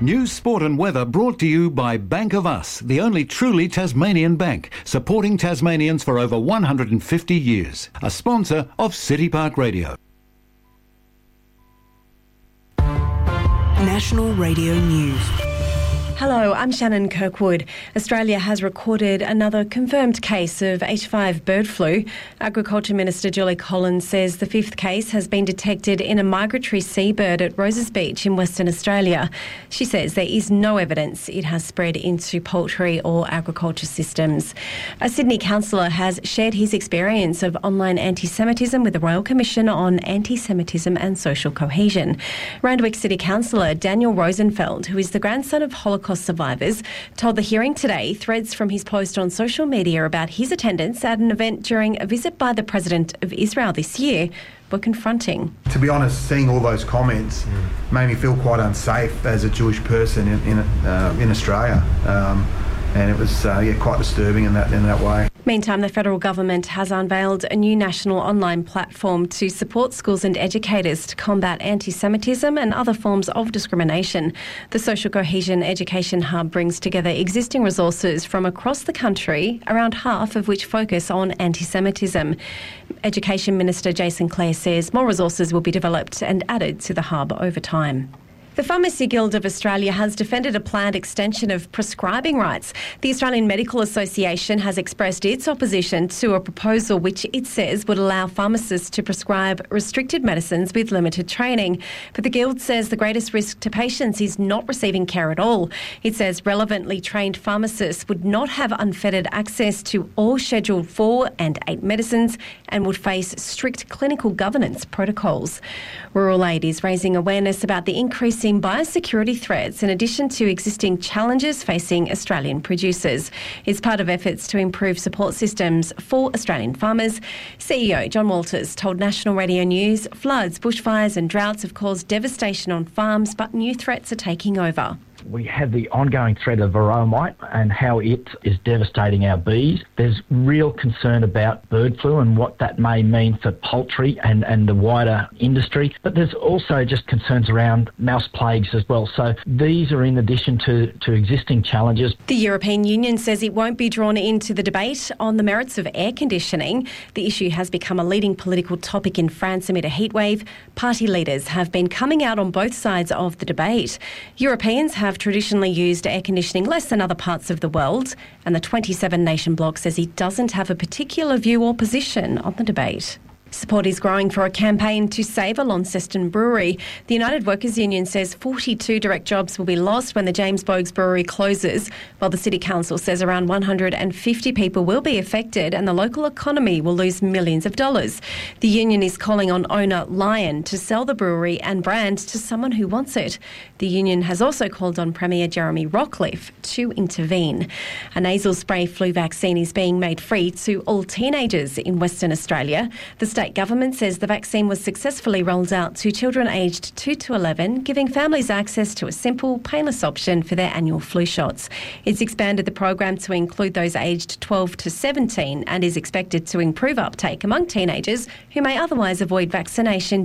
News, sport and weather brought to you by Bank of Us, the only truly Tasmanian bank, supporting Tasmanians for over 150 years. A sponsor of City Park Radio. National Radio News. Hello, I'm Shannon Kirkwood. Australia has recorded another confirmed case of H5 bird flu. Agriculture Minister Julie Collins says the fifth case has been detected in a migratory seabird at Roses Beach in Western Australia. She says there is no evidence it has spread into poultry or agriculture systems. A Sydney councillor has shared his experience of online anti-Semitism with the Royal Commission on Anti-Semitism and Social Cohesion. Randwick City Councillor Daniel Rosenfeld, who is the grandson of Holocaust survivors, told the hearing today threads from his post on social media about his attendance at an event during a visit by the President of Israel this year were confronting. To be honest, seeing all those comments made me feel quite unsafe as a Jewish person in Australia, and it was quite disturbing in that way. Meantime, the federal government has unveiled a new national online platform to support schools and educators to combat anti-Semitism and other forms of discrimination. The Social Cohesion Education Hub brings together existing resources from across the country, around half of which focus on anti-Semitism. Education Minister Jason Clare says more resources will be developed and added to the hub over time. The Pharmacy Guild of Australia has defended a planned extension of prescribing rights. The Australian Medical Association has expressed its opposition to a proposal which it says would allow pharmacists to prescribe restricted medicines with limited training. But the Guild says the greatest risk to patients is not receiving care at all. It says relevantly trained pharmacists would not have unfettered access to all Schedule 4 and 8 medicines and would face strict clinical governance protocols. Rural Aid is raising awareness about the increasing biosecurity threats in addition to existing challenges facing Australian producers. It's part of efforts to improve support systems for Australian farmers. CEO John Walters told National Radio News floods, bushfires and droughts have caused devastation on farms, but new threats are taking over. We have the ongoing threat of varroa mite and how it is devastating our bees. There's real concern about bird flu and what that may mean for poultry and the wider industry. But there's also just concerns around mouse plagues as well. So these are in addition to existing challenges. The European Union says it won't be drawn into the debate on the merits of air conditioning. The issue has become a leading political topic in France amid a heatwave. Party leaders have been coming out on both sides of the debate. Europeans have traditionally used air conditioning less than other parts of the world, and the 27-nation bloc says it doesn't have a particular view or position on the debate. Support is growing for a campaign to save a Launceston brewery. The United Workers Union says 42 direct jobs will be lost when the James Bogues brewery closes, while the City Council says around 150 people will be affected and the local economy will lose millions of dollars. The union is calling on owner Lion to sell the brewery and brand to someone who wants it. The union has also called on Premier Jeremy Rockliff to intervene. A nasal spray flu vaccine is being made free to all teenagers in Western Australia. The state government says the vaccine was successfully rolled out to children aged 2 to 11, giving families access to a simple, painless option for their annual flu shots. It's expanded the program to include those aged 12 to 17 and is expected to improve uptake among teenagers who may otherwise avoid vaccination